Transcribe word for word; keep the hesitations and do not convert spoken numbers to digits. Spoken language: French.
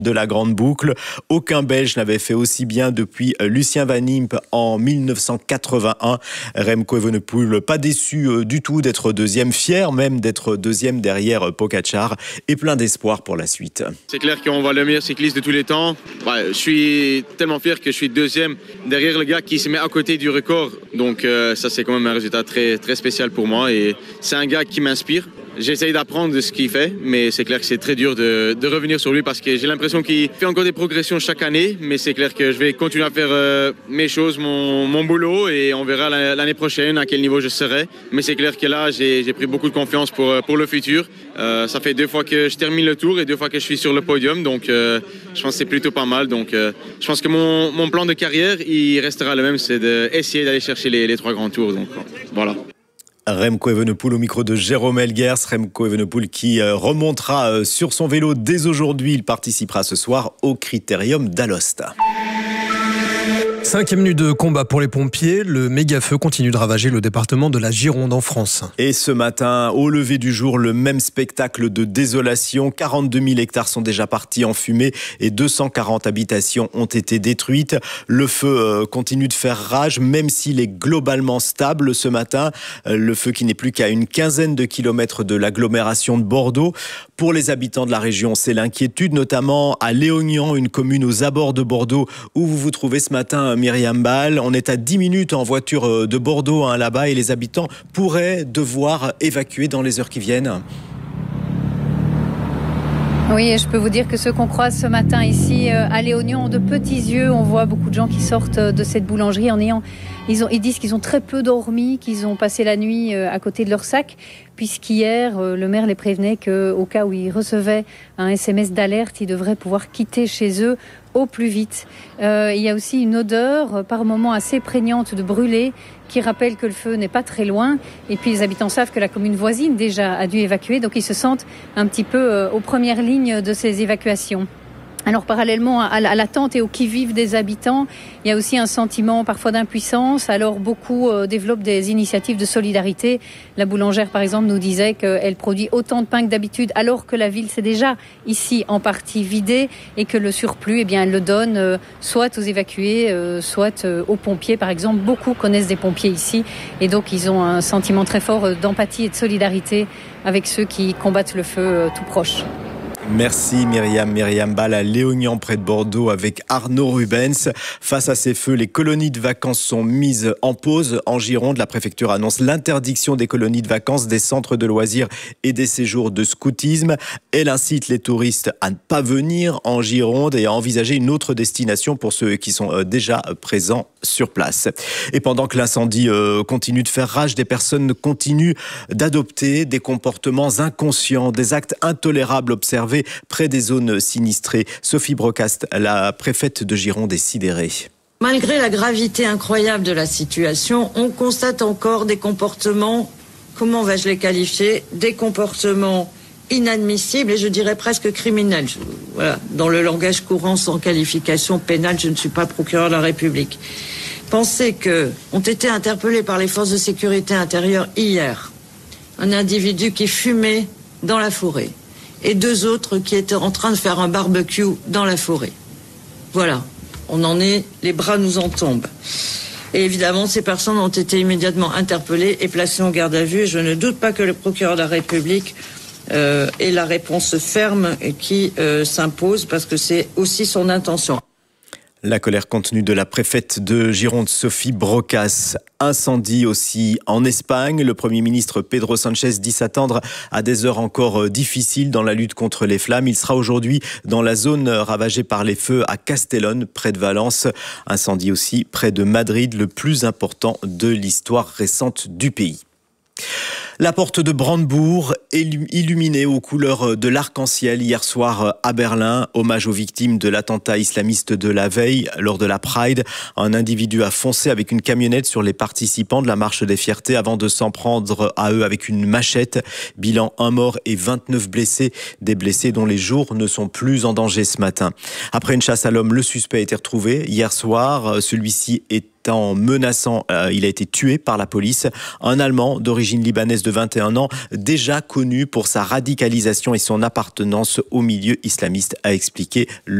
de la Grande Boucle. Aucun Belge n'avait fait aussi bien depuis Lucien Van Impe en mille neuf cent quatre-vingt-un. Remco Evenepoel, pas déçu du tout d'être deuxième, fier même d'être deuxième derrière Pogačar et plein d'espoir pour la suite. C'est clair qu'on voit le meilleur cycliste de tous les temps. Ouais, je suis tellement fier que je suis deuxième derrière le gars qui se met à côté du record. Donc euh, ça c'est quand même un résultat très, très spécial pour moi et c'est un gars qui m'inspire. J'essaye d'apprendre de ce qu'il fait, mais c'est clair que c'est très dur de, de revenir sur lui parce que j'ai l'impression qu'il fait encore des progressions chaque année, mais c'est clair que je vais continuer à faire euh, mes choses, mon, mon boulot, et on verra l'année prochaine à quel niveau je serai. Mais c'est clair que là, j'ai pris beaucoup de confiance pour, pour le futur. Euh, ça fait deux fois que je termine le tour et deux fois que je suis sur le podium, donc euh, je pense que c'est plutôt pas mal. Donc euh, je pense que mon, mon plan de carrière, il restera le même, c'est d'essayer d'aller chercher les, les trois grands tours. Donc voilà. Remco Evenepoel au micro de Jérôme Elguers. Remco Evenepoel qui remontera sur son vélo dès aujourd'hui. Il participera ce soir au Critérium d'Alost. Cinquième nuit de combat pour les pompiers. Le méga-feu continue de ravager le département de la Gironde en France. Et ce matin, au lever du jour, le même spectacle de désolation. quarante-deux mille hectares sont déjà partis en fumée et deux cent quarante habitations ont été détruites. Le feu continue de faire rage, même s'il est globalement stable ce matin. Le feu qui n'est plus qu'à une quinzaine de kilomètres de l'agglomération de Bordeaux. Pour les habitants de la région, c'est l'inquiétude, notamment à Léognan, une commune aux abords de Bordeaux, où vous vous trouvez ce matin, Myriam Ball. On est à dix minutes en voiture de Bordeaux, hein, là-bas, et les habitants pourraient devoir évacuer dans les heures qui viennent. Oui, et je peux vous dire que ceux qu'on croise ce matin ici à Léognan ont de petits yeux. On voit beaucoup de gens qui sortent de cette boulangerie en ayant... Ils, ont, ils disent qu'ils ont très peu dormi, qu'ils ont passé la nuit à côté de leur sac, puisqu'hier, le maire les prévenait qu'au cas où ils recevaient un S M S d'alerte, ils devraient pouvoir quitter chez eux au plus vite. Euh, il y a aussi une odeur par moments assez prégnante de brûlé qui rappelle que le feu n'est pas très loin. Et puis les habitants savent que la commune voisine déjà a dû évacuer, donc ils se sentent un petit peu aux premières lignes de ces évacuations. Alors parallèlement à l'attente et au qui-vive des habitants, il y a aussi un sentiment parfois d'impuissance. Alors beaucoup euh, développent des initiatives de solidarité. La boulangère par exemple nous disait qu'elle produit autant de pain que d'habitude alors que la ville s'est déjà ici en partie vidée et que le surplus, eh bien, elle le donne euh, soit aux évacués, euh, soit euh, aux pompiers par exemple. Beaucoup connaissent des pompiers ici et donc ils ont un sentiment très fort d'empathie et de solidarité avec ceux qui combattent le feu euh, tout proche. Merci Myriam. Myriam Ball à Léognan près de Bordeaux avec Arnaud Rubens. Face à ces feux, les colonies de vacances sont mises en pause. En Gironde, la préfecture annonce l'interdiction des colonies de vacances, des centres de loisirs et des séjours de scoutisme. Elle incite les touristes à ne pas venir en Gironde et à envisager une autre destination pour ceux qui sont déjà présents sur place. Et pendant que l'incendie continue de faire rage, des personnes continuent d'adopter des comportements inconscients, des actes intolérables observés près des zones sinistrées. Sophie Brocaste, la préfète de Gironde, est sidérée. Malgré la gravité incroyable de la situation, on constate encore des comportements, comment vais-je les qualifier, des comportements inadmissibles et je dirais presque criminels. Voilà. Dans le langage courant, sans qualification pénale, je ne suis pas procureur de la République. Pensez que ont été interpellés par les forces de sécurité intérieure hier un individu qui fumait dans la forêt et deux autres qui étaient en train de faire un barbecue dans la forêt. Voilà, on en est, les bras nous en tombent. Et évidemment, ces personnes ont été immédiatement interpellées et placées en garde à vue. Et je ne doute pas que le procureur de la République euh, ait la réponse ferme qui euh, s'impose parce que c'est aussi son intention. La colère contenue de la préfète de Gironde, Sophie Brocasse. Incendie aussi en Espagne. Le Premier ministre Pedro Sánchez dit s'attendre à des heures encore difficiles dans la lutte contre les flammes. Il sera aujourd'hui dans la zone ravagée par les feux à Castellón, près de Valence. Incendie aussi près de Madrid, le plus important de l'histoire récente du pays. La porte de Brandebourg illuminée aux couleurs de l'arc-en-ciel hier soir à Berlin. Hommage aux victimes de l'attentat islamiste de la veille lors de la Pride. Un individu a foncé avec une camionnette sur les participants de la marche des fiertés avant de s'en prendre à eux avec une machette. Bilan un mort et vingt-neuf blessés. Des blessés dont les jours ne sont plus en danger ce matin. Après une chasse à l'homme, le suspect a été retrouvé hier soir. Celui-ci est étant menaçant, euh, il a été tué par la police. Un Allemand d'origine libanaise de vingt et un ans, déjà connu pour sa radicalisation et son appartenance au milieu islamiste, a expliqué